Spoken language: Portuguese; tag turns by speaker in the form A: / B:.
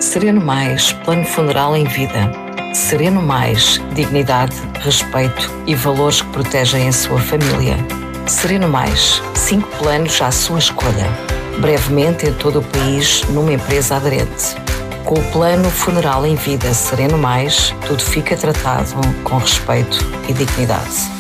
A: Sereno Mais, plano funeral em vida. Sereno Mais, dignidade, respeito e valores que protegem a sua família. Sereno Mais, 5 planos à sua escolha. Brevemente em todo o país, numa empresa aderente. Com o plano funeral em vida Sereno Mais, tudo fica tratado com respeito e dignidade.